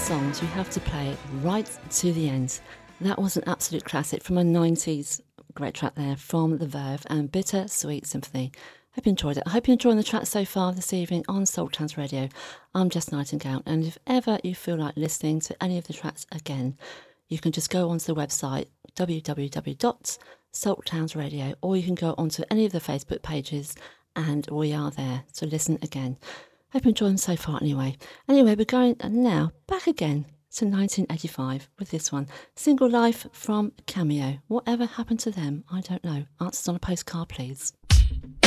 songs you have to play right to the end. That was an absolute classic from a 90s great track there from The Verve and Bitter Sweet Sympathy. Hope you enjoyed it. I hope you're enjoying the track so far this evening on Soul Trans Radio. I'm Jess Nightingale, and if ever you feel like listening to any of the tracks again, you can just go onto the website www.salttownsradio, or you can go onto any of the Facebook pages and we are there to listen again. Hope you're enjoying them so far anyway. Anyway, we're going now back again to 1985 with this one. Single Life from Cameo. Whatever happened to them? I don't know. Answers on a postcard, please.